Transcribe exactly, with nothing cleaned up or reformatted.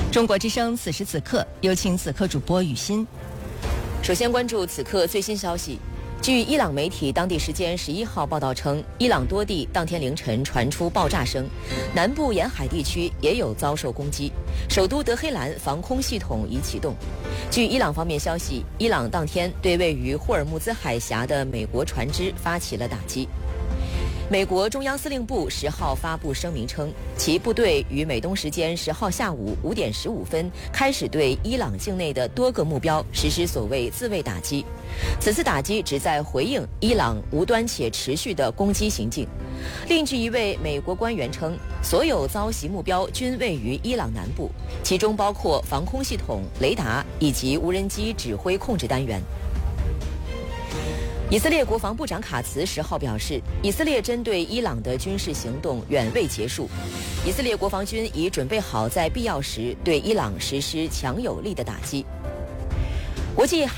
中国之声此时此刻，有请此刻主播雨欣。 首先关注此刻最新消息。据伊朗媒体当地时间十一号报道称，伊朗多地当天凌晨传出爆炸声，南部沿海地区也有遭受攻击，首都德黑兰防空系统已启动。据伊朗方面消息，伊朗当天对位于霍尔木兹海峡的美国船只发起了打击。美国中央司令部十号发布声明称，其部队于美东时间十号下午五点十五分开始对伊朗境内的多个目标实施所谓自卫打击。此次打击旨在回应伊朗无端且持续的攻击行径。另据一位美国官员称，所有遭袭目标均位于伊朗南部，其中包括防空系统、雷达以及无人机指挥控制单元。以色列国防部长卡茨十号表示，以色列针对伊朗的军事行动远未结束，以色列国防军已准备好在必要时对伊朗实施强有力的打击。国际